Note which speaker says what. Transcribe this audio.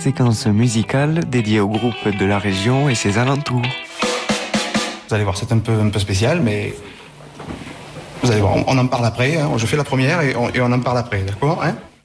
Speaker 1: séquence musicale dédiée au groupe de la région et ses alentours.
Speaker 2: Vous allez voir, c'est un peu spécial, mais vous allez voir, on en parle après. Hein. Je fais la première et on en parle après, d'accord, hein?